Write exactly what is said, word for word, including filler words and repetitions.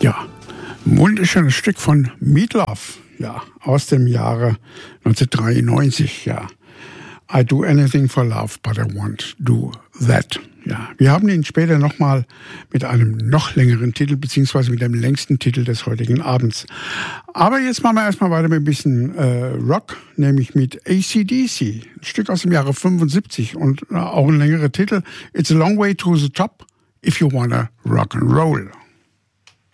Ja, ein wunderschönes Stück von Meat Loaf, ja, aus dem Jahre neunzehnhundertdreiundneunzig, ja. I do anything for love, but I won't do that. Ja, wir haben ihn später nochmal mit einem noch längeren Titel, beziehungsweise mit dem längsten Titel des heutigen Abends. Aber jetzt machen wir erstmal weiter mit ein bisschen äh, Rock, nämlich mit A C D C. Ein Stück aus dem Jahre fünfundsiebzig und äh, auch ein längerer Titel. It's a long way to the top if you wanna rock and roll.